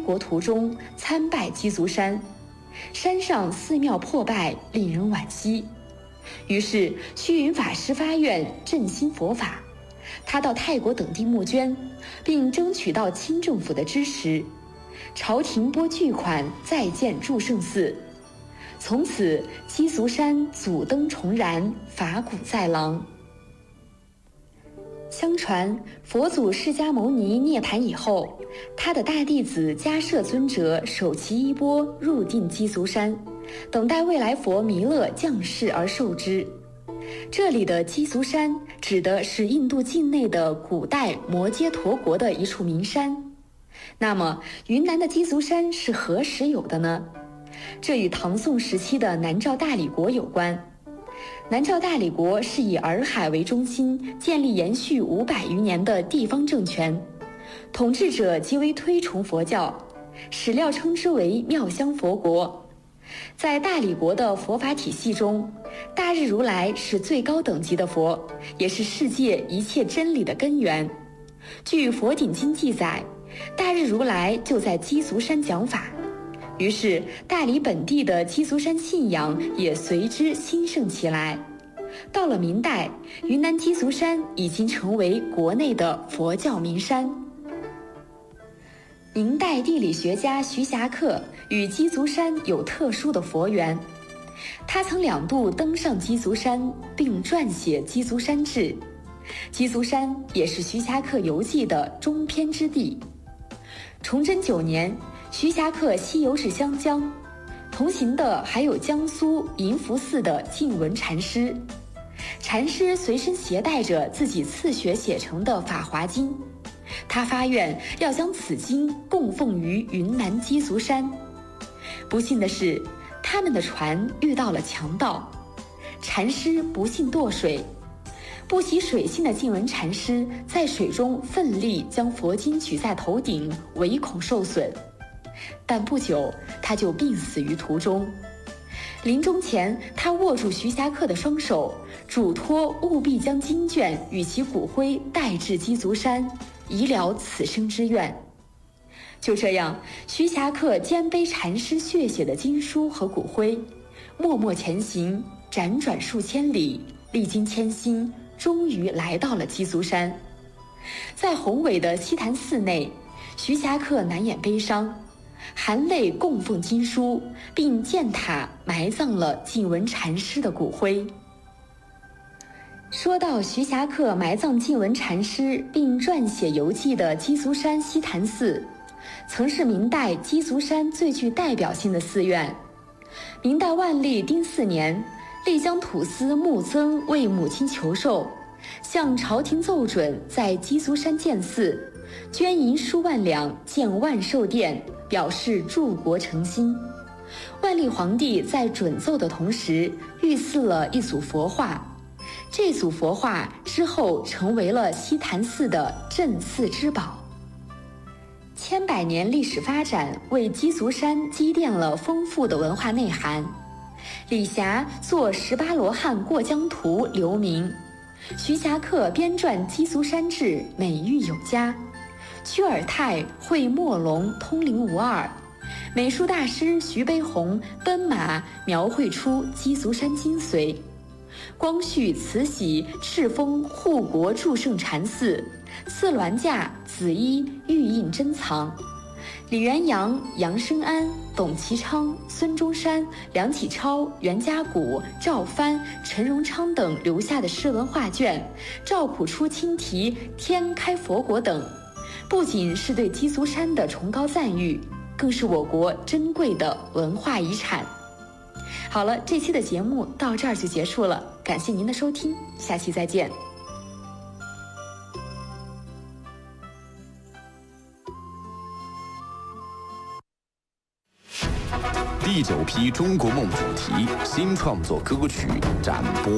国途中参拜鸡足山，山上寺庙破败，令人惋惜。于是虚云法师发愿振兴佛法，他到泰国等地募捐，并争取到清政府的支持，朝廷拨巨款再建祝圣寺。从此鸡足山祖灯重燃，法鼓在廊。相传佛祖释迦牟尼涅槃以后，他的大弟子迦摄尊者手持衣钵入定鸡足山，等待未来佛弥勒降世而受之。这里的鸡足山指的是印度境内的古代摩揭陀国的一处名山。那么云南的鸡足山是何时有的呢？这与唐宋时期的南诏大理国有关。南诏大理国是以洱海为中心建立延续500余年的地方政权，统治者极为推崇佛教，史料称之为妙香佛国。在大理国的佛法体系中，大日如来是最高等级的佛，也是世界一切真理的根源。据《佛顶经》记载，大日如来就在鸡足山讲法，于是大理本地的鸡足山信仰也随之兴盛起来。到了明代，云南鸡足山已经成为国内的佛教名山。明代地理学家徐霞客与鸡足山有特殊的佛缘，他曾2度登上鸡足山，并撰写《鸡足山志》。鸡足山也是徐霞客游记的中篇之地。崇祯9年，徐霞客西游至湘江，同行的还有江苏银福寺的净文禅师。禅师随身携带着自己自学写成的《法华经》，他发愿要将此经供奉于云南鸡足山。不幸的是，他们的船遇到了强盗，禅师不幸堕水。不习水性的净文禅师在水中奋力将佛经举在头顶，唯恐受损，但不久他就病死于途中。临终前，他握住徐霞客的双手，嘱托务必将经卷与其骨灰带至鸡足山，以了此生之愿。就这样，徐霞客肩背禅师血写的经书和骨灰，默默前行，辗转数千里，历经千辛，终于来到了鸡足山。在宏伟的西坛寺内，徐霞客难掩悲伤，含泪供奉经书，并建塔埋葬了净文禅师的骨灰。说到徐霞客埋葬净文禅师并撰写游记的鸡足山西坛寺，曾是明代鸡足山最具代表性的寺院。明代万历丁4年，丽江土司穆曾为母亲求寿，向朝廷奏准在鸡足山建寺，捐银数万两建万寿殿，表示助国诚心。万历皇帝在准奏的同时，御赐了一组佛画，这组佛画之后成为了西坛寺的镇寺之宝。100年历史发展为鸡足山积淀了丰富的文化内涵。李霞作《18罗汉过江图》留名，徐霞客编撰《鸡足山志》美誉有加，屈尔泰绘墨龙通灵无二，美术大师徐悲鸿奔马描绘出鸡足山精髓。光绪、慈禧、敕封护国祝圣禅寺，四銮驾、紫衣玉印珍藏。李元阳、杨生安、董其昌、孙中山、梁启超、袁家谷、赵藩、陈荣昌等留下的诗文画卷，赵朴初亲题“天开佛国”等，不仅是对鸡足山的崇高赞誉，更是我国珍贵的文化遗产。好了，这期的节目到这儿就结束了，感谢您的收听，下期再见。 第9批中国梦主题新创作歌曲展播。